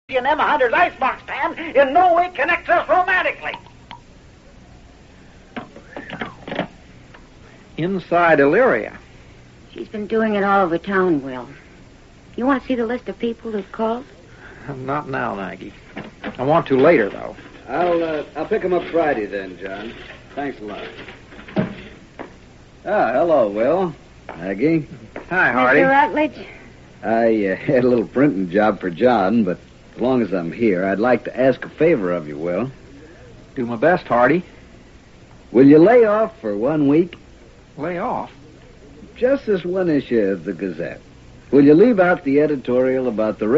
and Emma Hunter's icebox fan in no way connects us romantically. Inside Illyria. She's been doing it all over town, Will. You want to see the list of people who've called? Not now, Maggie. I want to later, though. I'll pick him up Friday then, John. Thanks a lot. Hello, Will. Maggie. Hi, Hardy. Mr. Rutledge? I had a little printing job for John, but as long as I'm here, I'd like to ask a favor of you, Will. Do my best, Hardy. Will you lay off for 1 week? Lay off? Just this one issue of the Gazette. Will you leave out the editorial about the